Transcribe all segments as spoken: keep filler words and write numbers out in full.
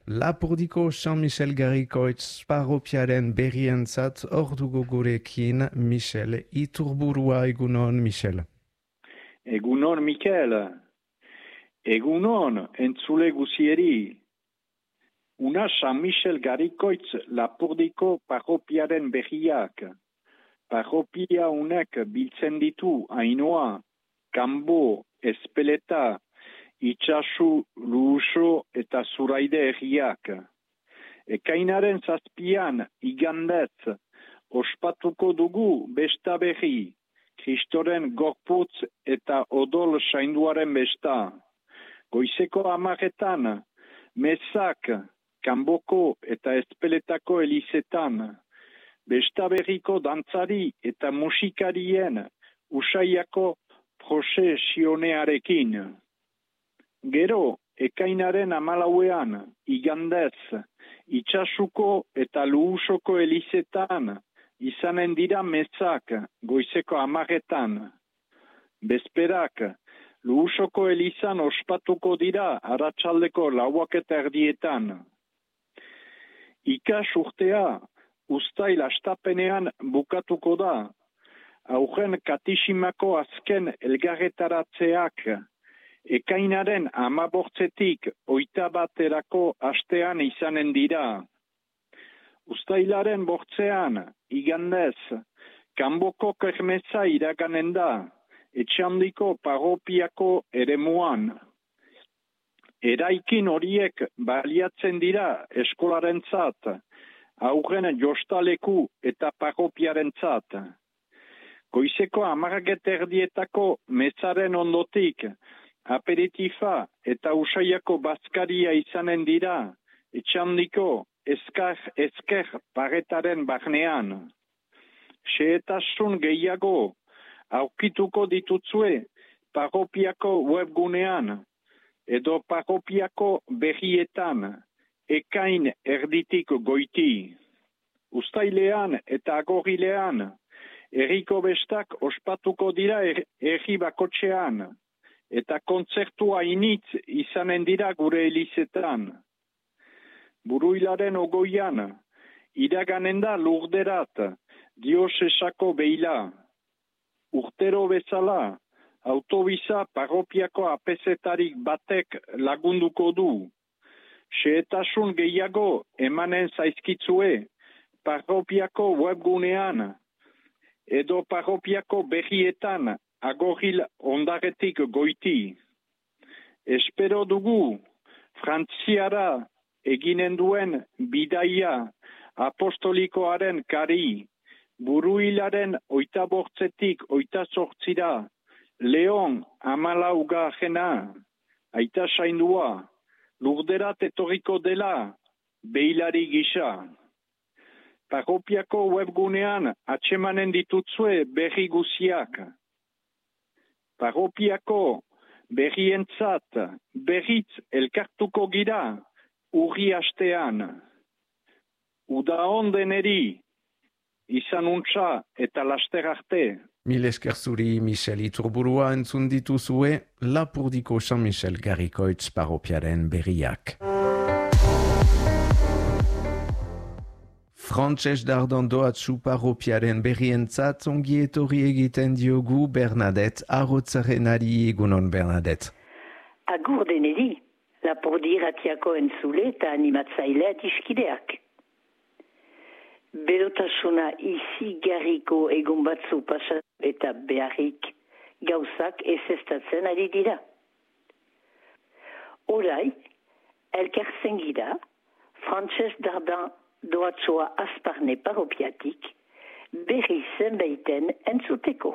Lapurdiko Jean-Michel Garrikoitz parropiaren berrientzat ordugo gurekin, Michel. Iturburua egunon, Michel. Egunon, Mikel. Egunon, entzule guzieri. Una Jean-Michel Garrikoitz Lapurdiko parropiaren berriak. Parropia unek biltzen ditu Ainoa, Kanbo, Espeleta, Itxasu, Luuso eta Zuraide erriak. Ekainaren zazpian, igandez, ospatuko dugu besta berri, Kristoren gorputz eta odol sainduaren besta. Goizeko amaretan, Mezak, Kanboko eta Espeletako elizetan, besta berriko dantzari eta musikarien usaiako prozesionearekin. Gero, ekainaren amalauean, igandez, Itxasuko eta Luusoko elizetan, izanen dira Mezak, goizeko amaretan. Bezperak, Luusoko elizan ospatuko dira arratsaldeko lauak eta erdietan. Ikas urtea, uztail astapenean bukatuko da, aurren katisimako azken elgarretaratzeak, ekainaren amabortzetik oita baterako astean izanen dira. Uztailaren bortzean, igandez, Kanboko kermeza iraganen da, etxandiko parropiako eremuan. Eraikin horiek baliatzen dira eskolarentzat, aurren jostaleku eta parropiarentzat. Goizeko hamarrak erdietako mezaren ondotik, aperitifa eta usaiako bazkaria izanen dira, etxandiko ezker, ezker paretaren barnean. Xehetasun gehiago, aurkituko ditutzue parropiako webgunean, edo parropiako berrietan, ekain erditik goiti. Uztailean eta agorrilean, herriko bestak ospatuko dira herri bakotxean, eta kontzertua initz izanen dira gure elizetan. Buruilaren ogoian, iraganen da Lurderat, diosesako beila. Urtero bezala, autobisa parropiako apezetarik batek lagunduko du. Xehetasun gehiago emanen zaizkitzue parropiako webgunean, edo parropiako berrietan agorril ondaretik goiti. Espero dugu, Frantziara eginen duen bidaia apostolikoaren kari, buruilaren oita bortzetik oita sortzira, Leon amalauga jena, aita saindua, Lurderat etorriko dela, beilari gisa. Parropiako webgunean atsemanen ditutzue berri guziak. Parropiako berrientzat berritz elkartuko gira urri astean. Uda ondeneri, izan untsa eta laster arte. Mil esker zuri, Michel. Iturburua entzun dituzue, Lapurdiko Jean-Michel Garrikoitz parropiaren berriak. Frantses Dardan doatzu parropiaren berrientzat ongi etorri egiten diogu Bernadette Arotzarenari. Egunon, Bernadette. Agur deneri, Lapurdi irratiako entzule eta animatzailea diskideak. Berotasuna izi garriko egun batzu pasa eta beharrik gauzak ezestatzen ari dira. Orai, elkartzen gira, Frantses Dardan doatzua azparne parropiatik berri zenbaiten entzuteko.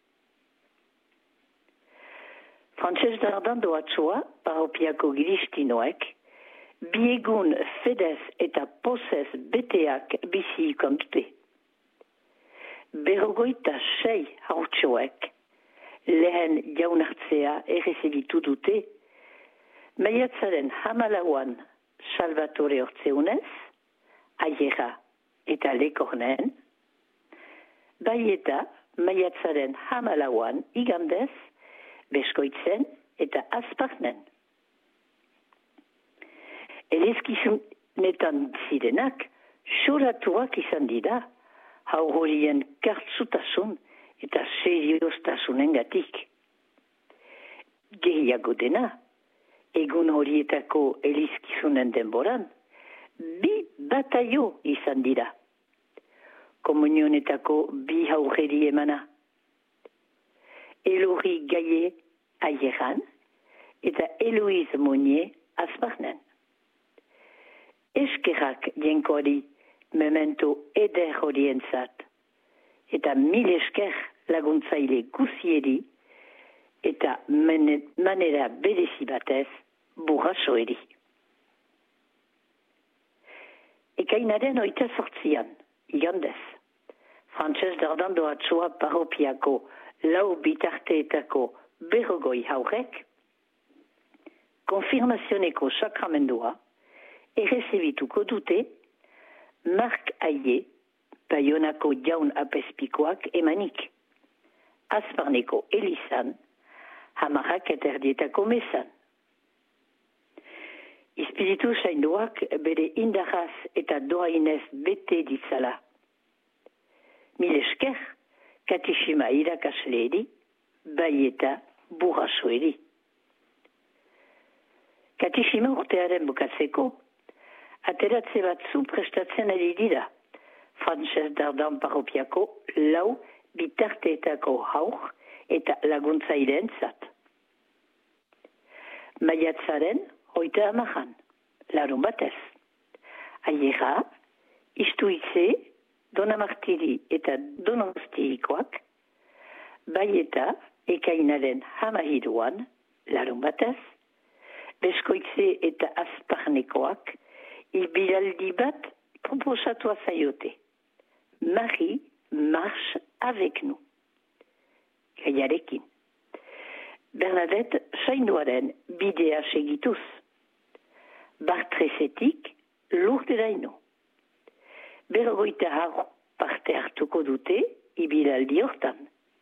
Frantses Dardan doatzua parropiako giristinoek biegun fedez eta pozez beteak bizi ikantute. Berrogoita sei haurtsoek lehen jaunartzea errezebitu dute, maiatzaren hamalauan Salvatore Ortzeunez, Aiera eta Lekornen, bai eta maiatzaren hamalauan igandez, Beskoitzen eta Azparnen. Elezkizunetan zirenak, xoratuak izan dira, hau horien kartzutasun eta seriostasunengatik. Gehiago dena, egun horietako elizkizunen denboran, bi bataio izan dira. Komunionetako bi haurreri emana. Elori Gaie Aieran eta Eloise Monnier Azparnen. Eskerrak jenkoari memento eder horientzat eta mil esker laguntzaile guzieri eta manera berezi batez burrasoeri. Ekainaren oita sortzian, igandez, Frantses Dardandoatsoa paropiako lau bitarteetako berrogoi haurek, konfirmazioneko sakramendua errezebituko dute Mark Aie, Bayonako jaun apespikoak emanik, Azparneko elizan, hamarrak eterdietako mesan. Espiritu sainduak bere indarraz eta doainez bete ditzala. Mil esker, katishima irakasleeri, bai eta burrasoeri. Katishima urtearen bukatzeko, ateratze batzu prestatzen ari dira, Frantses Dardan paropiako lau bitarteetako haur eta laguntzaileen zat. Maiatzaren hoita amajan, larun batez. Aiera, Istuitze, Donamartiri eta Donostiikoak, bai eta ekainaren hamahiruan, larun batez, Beskoitze eta Azparnekoak, ibilaldi bat proposatua zaiote. Marie marche avec nous. Gaiarekin. Bernadette sainduaren bidea segituz. Bartrezetik lurderaino. Berrogeita haur parte hartuko dute ibilaldi hortan.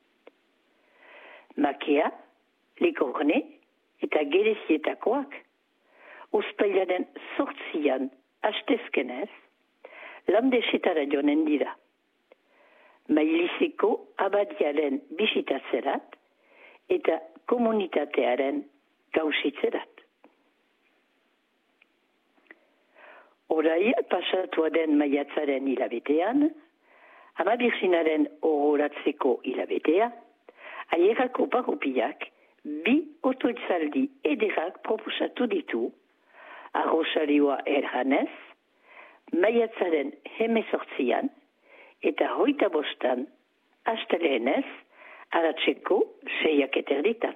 Makea, Lekorne eta Gerezietakoak uztailaren sortzian hastezkenez landesetara joanen dira. Mailizeko abadiaren bisitatzerat eta komunitatearen gauzitzerat. Orai pasatua den maiatzaren hilabetean, Ama Birjinaren ororatzeko hilabetea, Aierako paropiak bi otoitzaldi ederak proposatu ditu, arrosarioa erranez, maiatzaren hemezortzian eta hoita bostan asteleenez aratzeko seiak eterditan.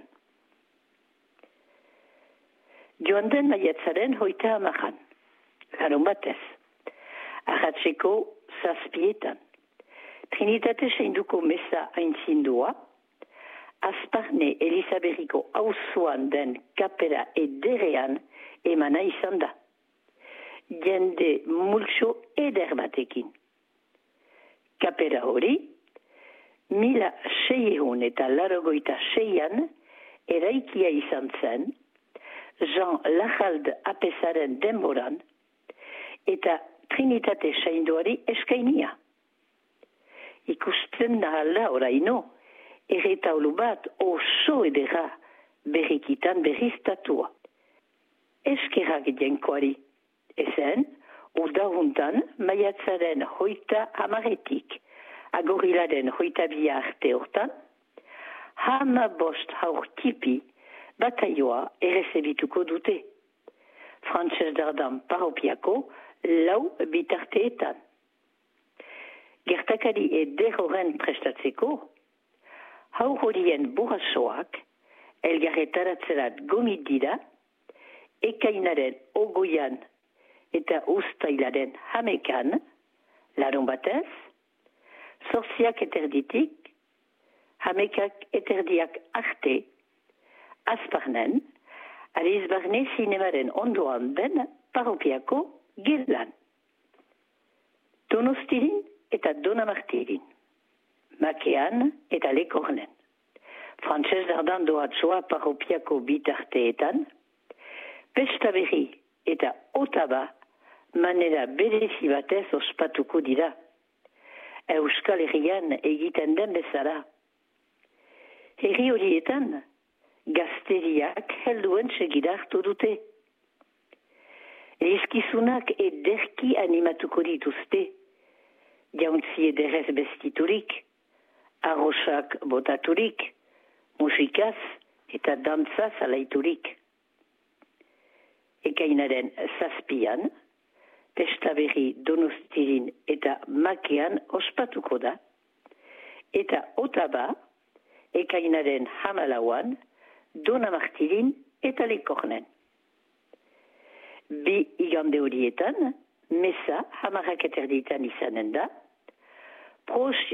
Joan den maiatzaren hoita amajan, larun batez, aratzeko zazpietan, Trinitate seinduko mesa aintzindua, Azparne Elizaberriko auzoan den kapera ederean emana izan da. Jende multxo eder batekin. Kapera hori, mila seiehun eta larogoita seian eraikia izan zen, Jean Lajalde apesaren denboran, eta Trinitate seinduari eskainia. Ikusten nahala oraino, erretaulu bat oso edera berrikitan berriztatua. Eskerrak jenkoari, ezen, udahuntan maiatzaren hoita hamaretik, agorilaren hoita bia arte hortan, hama bost haurtipi bataioa errezebituko dute. Frantses Dardan paropiako lau bitarteetan. Gertakari eder horren prestatzeko, haur horien burrasoak elgarretaratzerat gomit dira, ekainaren ogoian eta uztailaren hamekan, larun batez, zorziak eterditik, hamekak eterdiak arte, Azparnen, Alizbarne zinemaren ondoan den paropiako gelan. Donostirin eta Donamartirin, Makean eta Lekornen. Frantses Dardandoatsoa paropiako bitarteetan, Pesta berri eta Otaba manera berezi batez ospatuko dira. Euskal Herrian egiten den bezala. Herri horietan, gazteriak helduen segida hartu dute. Eskkizunak ederki animatuko dituzte, jauntzi ederrez bestiturik, arrosak botaturik, musikaz eta dantzaz alaiturik. Ekainaren zazpian, Pesta Berri Donostirin eta Makean ospatuko da, eta Otaba, ekainaren hamalauan, Donamartirin eta Lekornen. Bi igande horietan, mesa hamarrak eterditan izanen da, Pro